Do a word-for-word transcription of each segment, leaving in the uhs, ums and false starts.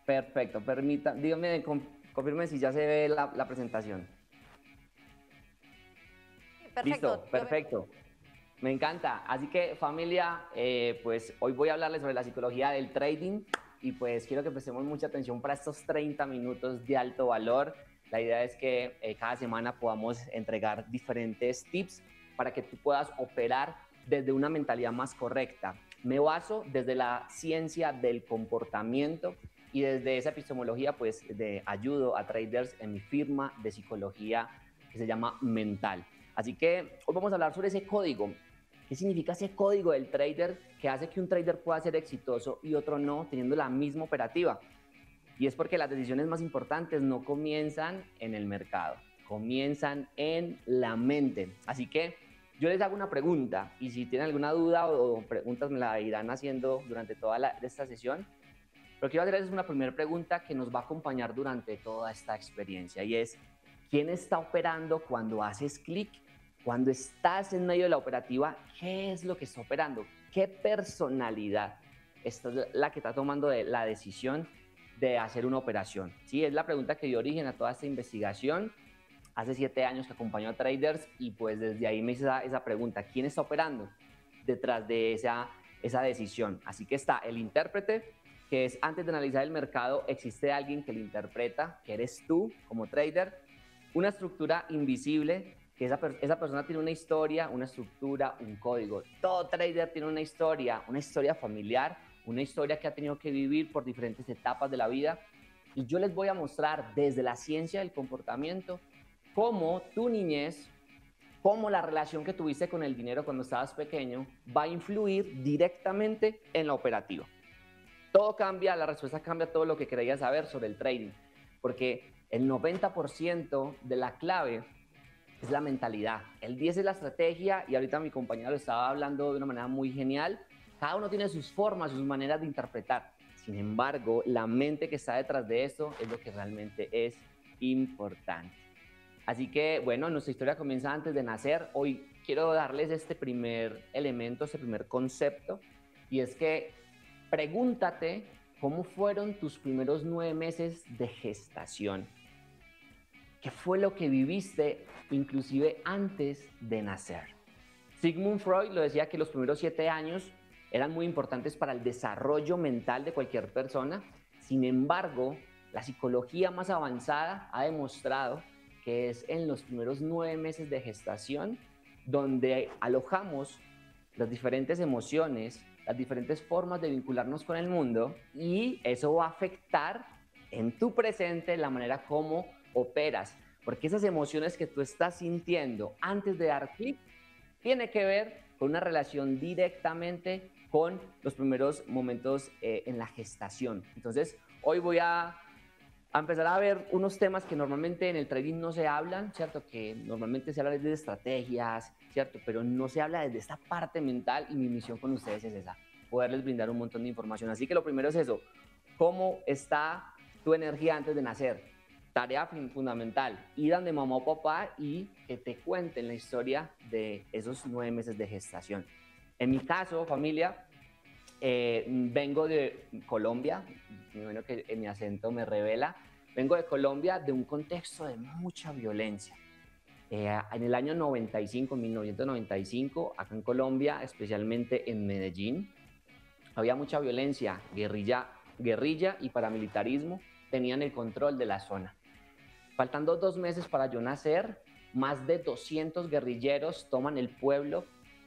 Perfecto, permita, dígame, con- confirme si ya se ve la, la presentación. Perfecto, Listo, lo vemos. perfecto. Me encanta. Así que familia, eh, pues hoy voy a hablarles sobre la psicología del trading y pues quiero que prestemos mucha atención para estos treinta minutos de alto valor. La idea es que eh, cada semana podamos entregar diferentes tips para que tú puedas operar desde una mentalidad más correcta. Me baso desde la ciencia del comportamiento y desde esa epistemología pues de ayudo a traders en mi firma de psicología que se llama Mental. Así que hoy vamos a hablar sobre ese código. ¿Qué significa ese código del trader que hace que un trader pueda ser exitoso y otro no, teniendo la misma operativa? Y es porque las decisiones más importantes no comienzan en el mercado, comienzan en la mente. Así que yo les hago una pregunta y si tienen alguna duda o preguntas me la irán haciendo durante toda la, esta sesión. Pero quiero hacerles una primera pregunta que nos va a acompañar durante toda esta experiencia y es, ¿quién está operando cuando haces clic? Cuando estás en medio de la operativa, ¿qué es lo que está operando? ¿Qué personalidad es la que está tomando la decisión de hacer una operación? Sí, es la pregunta que dio origen a toda esta investigación. Hace siete años que acompaño a traders y pues desde ahí me hice esa, esa pregunta, ¿quién está operando detrás de esa, esa decisión? Así que está el intérprete, que es antes de analizar el mercado, existe alguien que lo interpreta, que eres tú como trader, una estructura invisible, que esa, esa persona tiene una historia, una estructura, un código. Todo trader tiene una historia, una historia familiar, una historia que ha tenido que vivir por diferentes etapas de la vida. Y yo les voy a mostrar desde la ciencia del comportamiento cómo tu niñez, cómo la relación que tuviste con el dinero cuando estabas pequeño va a influir directamente en la operativa. Todo cambia, la respuesta cambia todo lo que querías saber sobre el trading, porque el noventa por ciento de la clave es la mentalidad, el diez es la estrategia y ahorita mi compañero lo estaba hablando de una manera muy genial. Cada uno tiene sus formas, sus maneras de interpretar. Sin embargo, la mente que está detrás de esto es lo que realmente es importante. Así que, bueno, nuestra historia comienza antes de nacer. Hoy quiero darles este primer elemento, este primer concepto, y es que pregúntate cómo fueron tus primeros nueve meses de gestación. ¿Qué fue lo que viviste inclusive antes de nacer? Sigmund Freud lo decía que los primeros siete años eran muy importantes para el desarrollo mental de cualquier persona. Sin embargo, la psicología más avanzada ha demostrado que es en los primeros nueve meses de gestación donde alojamos las diferentes emociones, las diferentes formas de vincularnos con el mundo y eso va a afectar en tu presente la manera como operas, porque esas emociones que tú estás sintiendo antes de dar clic tiene que ver con una relación directamente con los primeros momentos eh, en la gestación. Entonces, hoy voy a, a empezar a ver unos temas que normalmente en el trading no se hablan, ¿cierto? Que normalmente se habla desde estrategias, ¿cierto? Pero no se habla desde esta parte mental y mi misión con ustedes es esa, poderles brindar un montón de información. Así que lo primero es eso, ¿cómo está tu energía antes de nacer? Tarea fundamental, ir donde mamá o papá y que te cuenten la historia de esos nueve meses de gestación. En mi caso, familia, eh, vengo de Colombia, me imagino que en mi acento me revela, vengo de Colombia de un contexto de mucha violencia. Eh, en el año noventa y cinco, mil novecientos noventa y cinco, acá en Colombia, especialmente en Medellín, había mucha violencia, guerrilla, guerrilla y paramilitarismo tenían el control de la zona. Faltando dos meses para yo nacer, más de doscientos guerrilleros toman el pueblo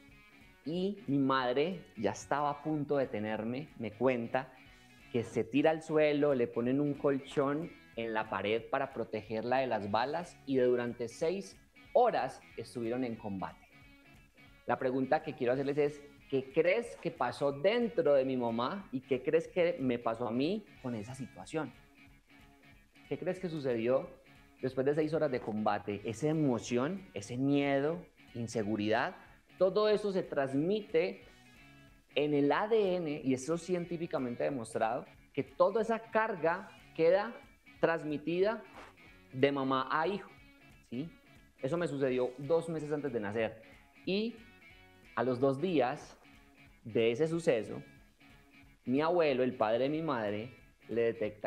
y mi madre ya estaba a punto de tenerme, me cuenta, que se tira al suelo, le ponen un colchón en la pared para protegerla de las balas y durante seis horas estuvieron en combate. La pregunta que quiero hacerles es, ¿qué crees que pasó dentro de mi mamá y qué crees que me pasó a mí con esa situación? ¿Qué crees que sucedió después de seis horas de combate? Esa emoción, ese miedo, inseguridad, todo eso se transmite en el A D N y eso es científicamente demostrado que toda esa carga queda transmitida de mamá a hijo, ¿sí? Eso me sucedió dos meses antes de nacer y a los dos días de ese suceso, mi abuelo, el padre de mi madre, le detecta